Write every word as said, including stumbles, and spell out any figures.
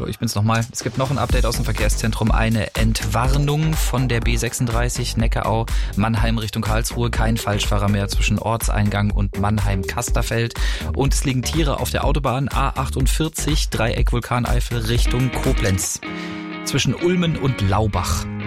ich bin's nochmal. Es gibt noch ein Update aus dem Verkehrszentrum. Eine Entwarnung von der B sechsunddreißig Neckarau Mannheim Richtung Karlsruhe. Kein Falschfahrer mehr zwischen Ortseingang und Mannheim-Kasterfeld. Und es liegen Tiere auf der Autobahn A achtundvierzig Dreieck Vulkaneifel Richtung Koblenz. Zwischen Ulmen und Laubach.